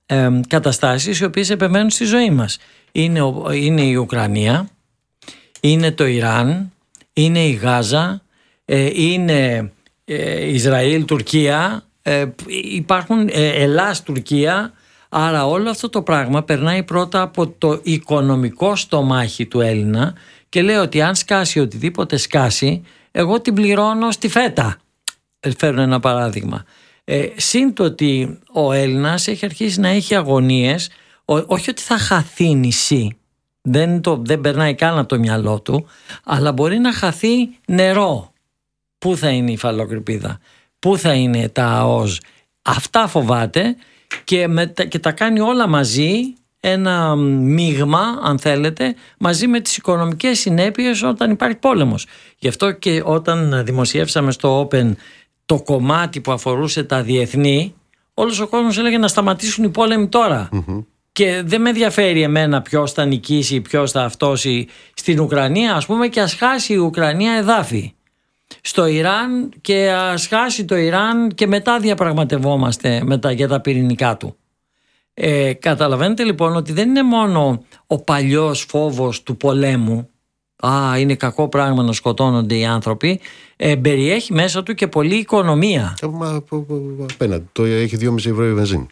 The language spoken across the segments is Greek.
καταστάσεις οι οποίες επεμβαίνουν στη ζωή μας. Είναι η Ουκρανία, είναι το Ιράν, είναι η Γάζα, είναι Ισραήλ, Τουρκία, υπάρχουν Ελλάς, Τουρκία. Άρα όλο αυτό το πράγμα περνάει πρώτα από το οικονομικό στομάχι του Έλληνα και λέει ότι αν σκάσει οτιδήποτε σκάσει, εγώ την πληρώνω στη φέτα. Φέρνω ένα παράδειγμα. Συν το ότι ο Έλληνας έχει αρχίσει να έχει αγωνίες, όχι ότι θα χαθεί νησί, δεν περνάει καν από το μυαλό του, αλλά μπορεί να χαθεί νερό. Πού θα είναι η υφαλοκρηπίδα, πού θα είναι τα ΑΟΣ, αυτά φοβάται και τα κάνει όλα μαζί, ένα μείγμα αν θέλετε, μαζί με τις οικονομικές συνέπειες όταν υπάρχει πόλεμος. Γι' αυτό και όταν δημοσιεύσαμε στο Open το κομμάτι που αφορούσε τα διεθνή, όλος ο κόσμος έλεγε να σταματήσουν οι πόλεμοι τώρα. Και δεν με ενδιαφέρει εμένα ποιος θα νικήσει, ποιος θα αυτόσει στην Ουκρανία, ας πούμε, και ας χάσει η Ουκρανία εδάφη στο Ιράν και ας χάσει το Ιράν και μετά διαπραγματευόμαστε για τα πυρηνικά του. Καταλαβαίνετε λοιπόν ότι δεν είναι μόνο ο παλιός φόβος του πολέμου, είναι κακό πράγμα να σκοτώνονται οι άνθρωποι, περιέχει μέσα του και πολλή οικονομία. Απέναντι, το έχει 2,5 ευρώ η βενζίνη.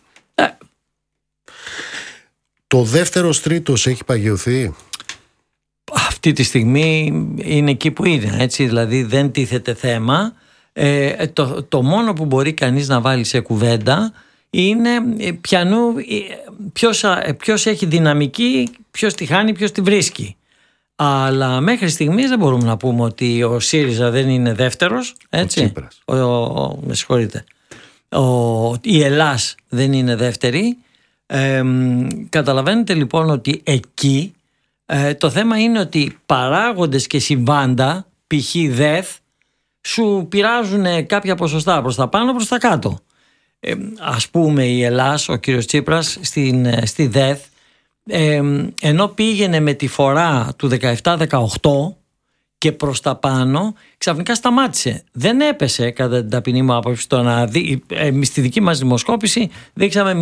Το δεύτερος τρίτος έχει παγιωθεί. Αυτή τη στιγμή είναι εκεί που είναι, έτσι, δηλαδή δεν τίθεται θέμα. Το μόνο που μπορεί κανείς να βάλει σε κουβέντα είναι ποιος έχει δυναμική, ποιος τη χάνει, ποιος τη βρίσκει. Αλλά μέχρι στιγμής δεν μπορούμε να πούμε ότι ο ΣΥΡΙΖΑ δεν είναι δεύτερος, έτσι. Με συγχωρείτε. Η Ελλάς δεν είναι δεύτερη. Καταλαβαίνετε λοιπόν ότι εκεί το θέμα είναι ότι παράγοντες και συμβάντα, π.χ. ΔΕΘ, σου πειράζουν κάποια ποσοστά προς τα πάνω, προς τα κάτω. Ας πούμε η Ελλάς, ο κύριος Τσίπρας στη ΔΕΘ, ενώ πήγαινε με τη φορά του 17-18 και προς τα πάνω, ξαφνικά σταμάτησε. Δεν έπεσε κατά την ταπεινή μου άποψη. Στη δική μας δημοσκόπηση δείξαμε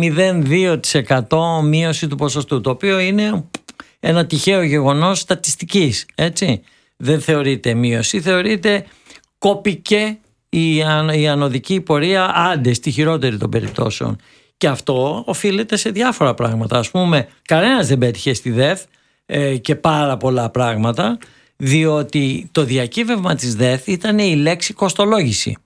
0,2% μείωση του ποσοστού, το οποίο είναι ένα τυχαίο γεγονός στατιστικής, έτσι. Δεν θεωρείται μείωση, θεωρείται κόπηκε η ανωδική πορεία, άντε στη χειρότερη των περιπτώσεων. Και αυτό οφείλεται σε διάφορα πράγματα. Ας πούμε, κανένας δεν πέτυχε στη ΔΕΘ και πάρα πολλά πράγματα, διότι το διακύβευμα της ΔΕΘ ήταν η λέξη κοστολόγηση.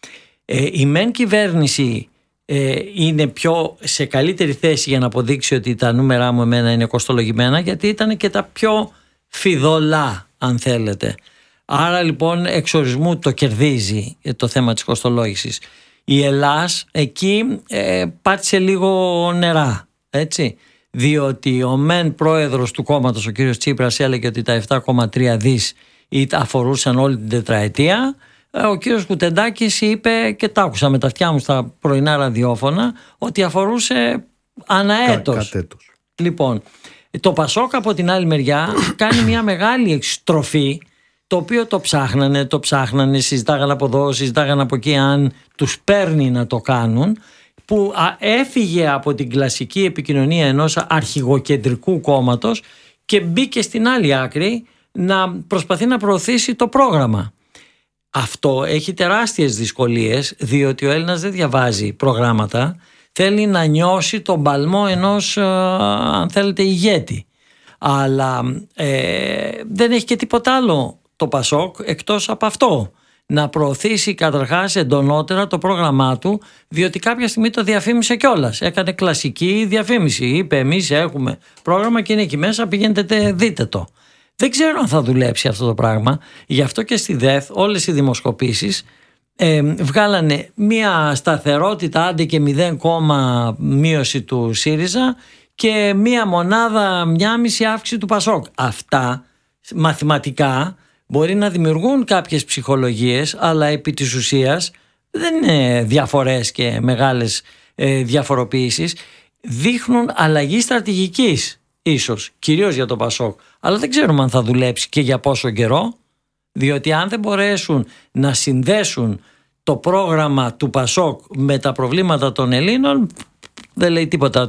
Η μεν κυβέρνηση είναι πιο σε καλύτερη θέση για να αποδείξει ότι τα νούμερά μου εμένα είναι κοστολογημένα, γιατί ήταν και τα πιο φιδωλά, αν θέλετε. Άρα λοιπόν εξορισμού το κερδίζει το θέμα της κοστολόγησης. Η Ελλάς εκεί πάτησε λίγο νερά, έτσι, διότι ο μεν πρόεδρος του κόμματος, ο κύριος Τσίπρας, έλεγε ότι τα 7,3 δις αφορούσαν όλη την τετραετία. Ο κύριος Κουτεντάκης είπε, και τα άκουσα με τα αυτιά μου στα πρωινά ραδιόφωνα, ότι αφορούσε αναέτος. Λοιπόν, το Πασόκ από την άλλη μεριά κάνει μια μεγάλη εξτροφή, το οποίο το ψάχνανε, συζητάγανε από εδώ, συζητάγανε από εκεί, αν τους παίρνει να το κάνουν, που έφυγε από την κλασική επικοινωνία ενός αρχηγοκεντρικού κόμματος και μπήκε στην άλλη άκρη να προσπαθεί να προωθήσει το πρόγραμμα. Αυτό έχει τεράστιες δυσκολίες, διότι ο Έλληνας δεν διαβάζει προγράμματα, θέλει να νιώσει τον παλμό ενός, αν θέλετε, ηγέτη. Αλλά δεν έχει και τίποτα άλλο το Πασόκ εκτός από αυτό. Να προωθήσει καταρχάς εντονότερα το πρόγραμμά του, διότι κάποια στιγμή το διαφήμισε κιόλας. Έκανε κλασική διαφήμιση. Είπε, εμείς έχουμε πρόγραμμα και είναι εκεί μέσα, πηγαίνετε δείτε το. Δεν ξέρω αν θα δουλέψει αυτό το πράγμα. Γι' αυτό και στη ΔΕΘ όλες οι δημοσκοπήσεις βγάλανε μία σταθερότητα, άντε και 0, μείωση του ΣΥΡΙΖΑ και μία μονάδα, 1,5 αύξηση του ΠΑΣΟΚ. Αυτά μαθηματικά μπορεί να δημιουργούν κάποιες ψυχολογίες, αλλά επί της ουσίας δεν είναι διαφορές και μεγάλες διαφοροποιήσεις. Δείχνουν αλλαγή στρατηγικής ίσως, κυρίως για το ΠΑΣΟΚ. Αλλά δεν ξέρουμε αν θα δουλέψει και για πόσο καιρό, διότι αν δεν μπορέσουν να συνδέσουν το πρόγραμμα του ΠΑΣΟΚ με τα προβλήματα των Ελλήνων, δεν λέει τίποτα